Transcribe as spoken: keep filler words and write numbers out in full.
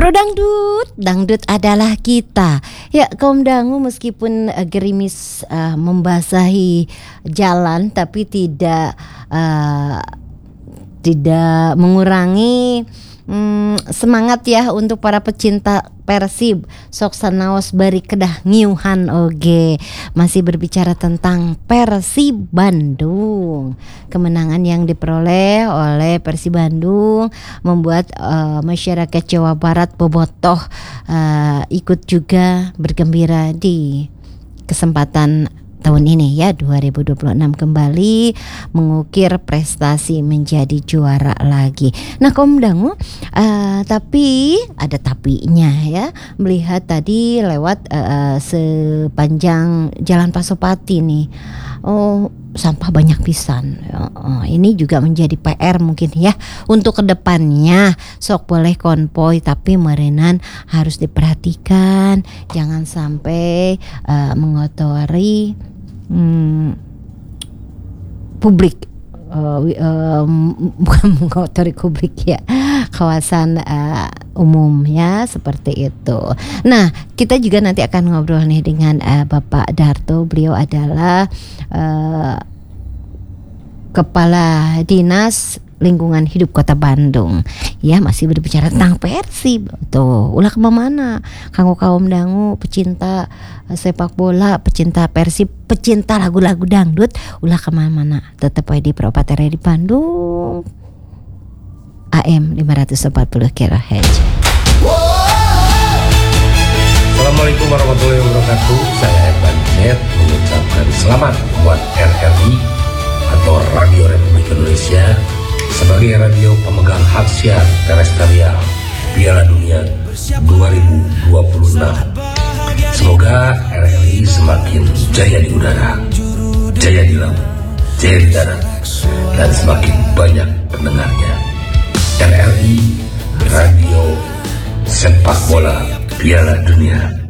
Pro Dangdut, dangdut adalah kita. Ya, kaum dangu meskipun uh, gerimis uh, membasahi jalan, tapi tidak uh, tidak mengurangi Hmm, semangat ya untuk para pecinta Persib. Sok sanaos bari kedah ngiuhan oge. Masih berbicara tentang Persib Bandung. Kemenangan yang diperoleh oleh Persib Bandung membuat uh, masyarakat Jawa Barat bobotoh uh, ikut juga bergembira di kesempatan tahun ini ya, dua ribu dua puluh enam kembali mengukir prestasi menjadi juara lagi. Nah kaum dangu, uh, tapi ada tapinya ya, melihat tadi lewat uh, sepanjang Jalan Pasopati nih, oh sampah banyak pisan. Oh, ini juga menjadi P R mungkin ya untuk kedepannya. Sok boleh konvoy tapi merenan harus diperhatikan, jangan sampai uh, mengotori Hmm, publik, uh, uh, bukan mengotori publik ya, kawasan uh, umum ya, seperti itu. Nah kita juga nanti akan ngobrol nih dengan uh, Bapak Darto. Beliau adalah uh, Kepala Dinas Lingkungan Hidup Kota Bandung. Ya, masih berbicara tentang Persib. Tuh, ulah kemana? Kanggo kaum dangu, pecinta uh, sepak bola, pecinta Persib, pecinta lagu-lagu dangdut, ulah kemana-mana. Tetap di Propatera di Bandung. A M lima ratus empat puluh kilohertz. Assalamualaikum warahmatullahi wabarakatuh. Saya Evan Net mengucapkan selamat buat R R I atau Radio Republik Indonesia sebagai radio pemegang hak siar terestrial Piala Dunia dua ribu dua puluh enam. Semoga R R I semakin jaya di udara, jaya di laut, jaya di darat, dan semakin banyak pendengarnya. R R I Radio Sepak Bola Piala Dunia